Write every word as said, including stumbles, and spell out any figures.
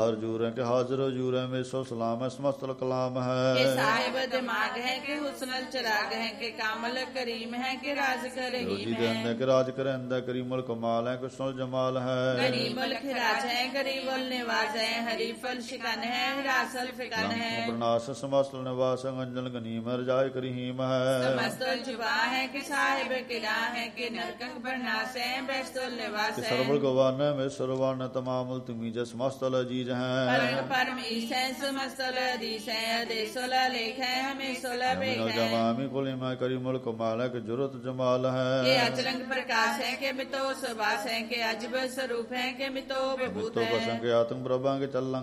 हजूर है कि हाजिर हजूर है में सो सलाम है समस्त कलाम है के साहिब दिमाग है कि हुस्नल चिराग है कि कामल करीम है कि राज कर रहीम है कि राज करे अंदर करीमुल कमाल है कुशल जमाल है गरीबुल खिराज है गरीबुल निवाज है हरीफुल शिकन है हिरासल फिकन है प्रनाश समस्त निवास अंजन गनीम रजाय करीम है समस्तुल जुबा है कि साहिब किला है कि नरकंग बरनास है बेस्तुल निवास है सर्वल गवान में सर्वान तमामुल तुमीज समस्त अजीज हैं परम परम ईस है समस्त अदीस है अदेसुल लेख है हमें सोलह बेख है जमामी कुलिमा करीमुल कमाल है कि जुरत जमाल है के अचरंग प्रकाश है के मितो सुबास है के अजब स्वरूप है के मितो बभूत है आतंक प्रभा के चल